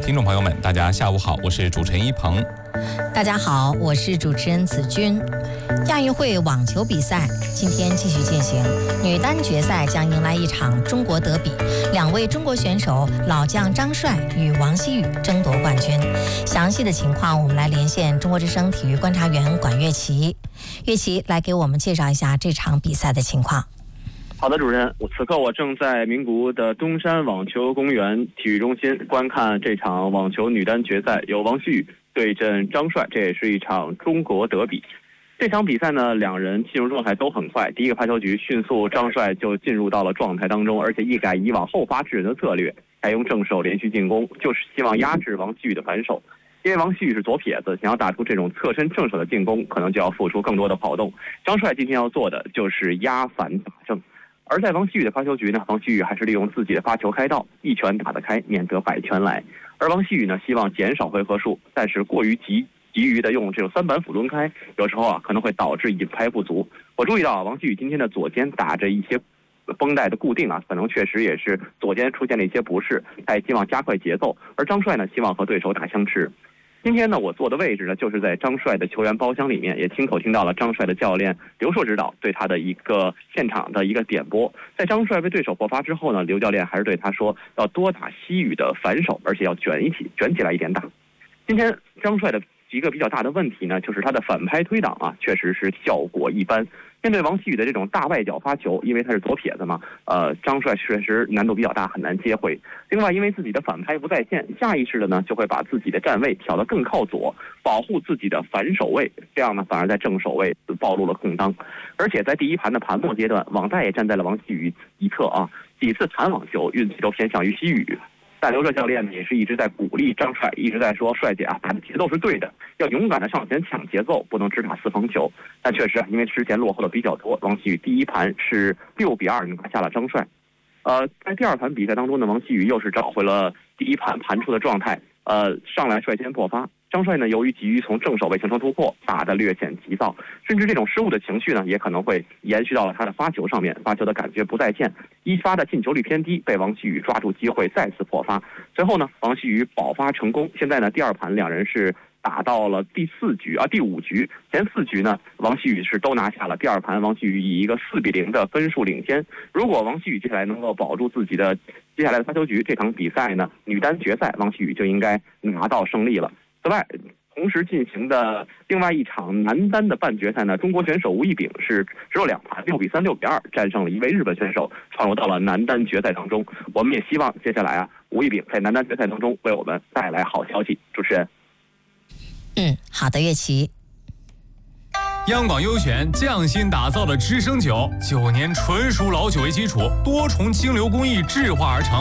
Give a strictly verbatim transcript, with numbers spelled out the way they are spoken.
听众朋友们，大家下午好，我是主持人一鹏。 大家好，我是主持人子君。亚运会网球比赛今天继续进行，女单决赛将迎来一场中国德比，两位中国选手老将张帅与王希雨争夺冠军。详细的情况，我们来连线中国之声体育观察员管乐琪。乐琪来给我们介绍一下这场比赛的情况。 好的，主持人，我此刻我正在名古屋的东山网球公园体育中心观看这场网球女单决赛，由王希雨对阵张帅，这也是一场中国德比。这场比赛呢，两人进入状态都很快，第一个发球局迅速张帅就进入到了状态当中，而且一改以往后发制人的策略，改用正手连续进攻，就是希望压制王希雨的反手。因为王希雨是左撇子，想要打出这种侧身正手的进攻，可能就要付出更多的跑动。张帅今天要做的就是压反打正。而在王希雨的发球局呢，王希雨还是利用自己的发球开道，一拳打得开，免得百拳来。而王希雨呢，希望减少回合数，但是过于急急于的用这种三板斧抡开，有时候啊可能会导致引拍不足。我注意到啊，王希雨今天的左肩打着一些绷带的固定啊，可能确实也是左肩出现了一些不适，他也希望加快节奏。而张帅呢，希望和对手打相持。今天呢，我坐的位置呢，就是在张帅的球员包厢里面，也亲口听到了张帅的教练刘硕指导对他的一个现场的一个点拨。在张帅被对手破发之后呢，刘教练还是对他说要多打希雨的反手，而且要卷一起卷起来一点打。今天张帅的一个比较大的问题呢，就是他的反拍推挡啊，确实是效果一般。面对王希雨的这种大外角发球，因为他是左撇子嘛，呃，张帅确实难度比较大，很难接回。另外，因为自己的反拍不在线，下意识的呢就会把自己的站位调得更靠左，保护自己的反手位，这样呢反而在正手位暴露了空当。而且在第一盘的盘末阶段，网带也站在了王希雨一侧啊，几次弹网球运气都偏向于希雨。但刘硕教练也是一直在鼓励张帅，一直在说帅姐啊，打的节奏是对的，要勇敢的上前抢节奏，不能只打四方球。但确实因为之前落后的比较多，王希雨第一盘是六比二拿下了张帅。呃，在第二盘比赛当中呢，王希雨又是找回了第一盘盘出的状态，呃，上来率先破发。张帅呢，由于急于从正手位形成突破，打得略显急躁，甚至这种失误的情绪呢，也可能会延续到了他的发球上面，发球的感觉不在线，一发的进球率偏低，被王希雨抓住机会再次破发。随后呢，王希雨保发成功。现在呢，第二盘两人是打到了第四局啊，第五局，前四局呢，王希雨是都拿下了。第二盘，王希雨以一个四比零的分数领先。如果王希雨接下来能够保住自己的接下来的发球局，这场比赛呢，女单决赛，王希雨就应该拿到胜利了。此外，同时进行的另外一场男单的半决赛呢，中国选手吴亦丙是只有两盘，六比三、六比二战胜了一位日本选手，闯入到了男单决赛当中。我们也希望接下来啊，吴亦丙在男单决赛当中为我们带来好消息。主持人， 嗯，好的，乐琪。 央广优选匠心打造的知声酒，九年纯熟老酒为基础，多重清流工艺制化而成。